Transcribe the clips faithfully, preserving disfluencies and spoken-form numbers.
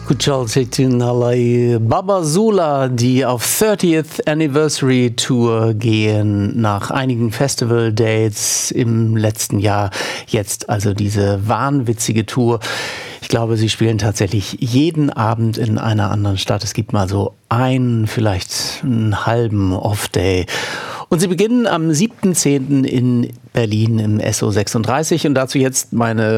Kuchalcetinalai Babazula, die auf thirtieth Anniversary Tour gehen, nach einigen Festival Dates im letzten Jahr. Jetzt also diese wahnwitzige Tour. Ich glaube, sie spielen tatsächlich jeden Abend in einer anderen Stadt. Es gibt mal so einen, vielleicht einen halben Off-Day. Und sie beginnen am siebten zehnten in Berlin im S O sechsunddreißig. Und dazu jetzt meine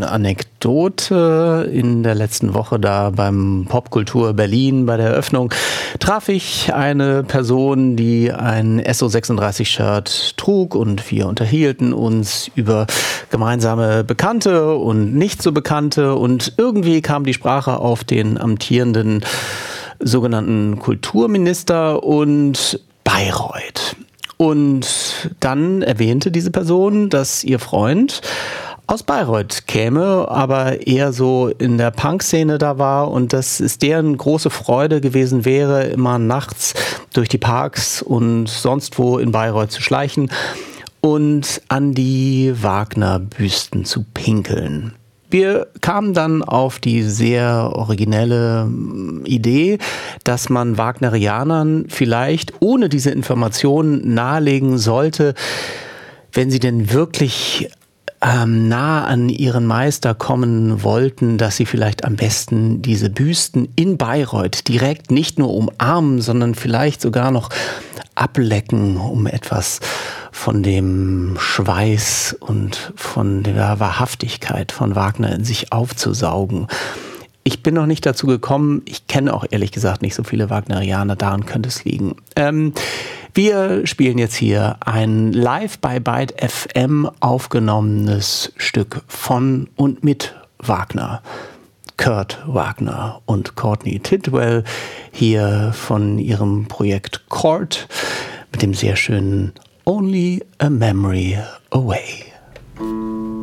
Anekdote. In der letzten Woche da beim Popkultur Berlin bei der Eröffnung traf ich eine Person, die ein S O sechsunddreißig-Shirt trug, und wir unterhielten uns über gemeinsame Bekannte und nicht so Bekannte. Und irgendwie kam die Sprache auf den amtierenden sogenannten Kulturminister und Bayreuth. Und dann erwähnte diese Person, dass ihr Freund aus Bayreuth käme, aber eher so in der Punk-Szene da war und dass es deren große Freude gewesen wäre, immer nachts durch die Parks und sonst wo in Bayreuth zu schleichen und an die Wagner-Büsten zu pinkeln. Wir kamen dann auf die sehr originelle Idee, dass man Wagnerianern vielleicht ohne diese Informationen nahelegen sollte, wenn sie denn wirklich ähm, nah an ihren Meister kommen wollten, dass sie vielleicht am besten diese Büsten in Bayreuth direkt nicht nur umarmen, sondern vielleicht sogar noch ablecken, um etwas von dem Schweiß und von der Wahrhaftigkeit von Wagner in sich aufzusaugen. Ich bin noch nicht dazu gekommen. Ich kenne auch ehrlich gesagt nicht so viele Wagnerianer. Daran könnte es liegen. Ähm, wir spielen jetzt hier ein live bei Byte F M aufgenommenes Stück von und mit Wagner. Kurt Wagner und Courtney Tidwell hier von ihrem Projekt Court mit dem sehr schönen Only a Memory Away.